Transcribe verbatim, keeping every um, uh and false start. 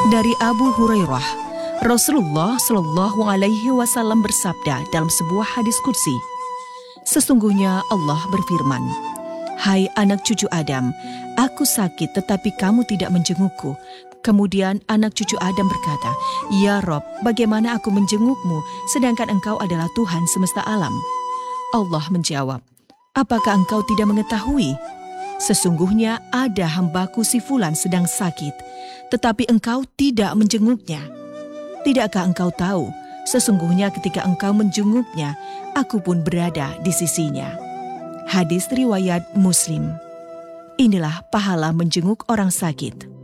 Dari Abu Hurairah, Rasulullah Shallallahu Alaihi Wasallam bersabda dalam sebuah hadis qudsi, sesungguhnya Allah berfirman, "Hai anak cucu Adam, aku sakit tetapi kamu tidak menjengukku." Kemudian anak cucu Adam berkata, "Ya Rob, bagaimana aku menjengukmu sedangkan engkau adalah Tuhan semesta alam?" Allah menjawab, "Apakah engkau tidak mengetahui? Sesungguhnya ada hambaku si Fulan sedang sakit, tetapi engkau tidak menjenguknya. Tidakkah engkau tahu, sesungguhnya ketika engkau menjenguknya, aku pun berada di sisinya." Hadis riwayat Muslim. Inilah pahala menjenguk orang sakit.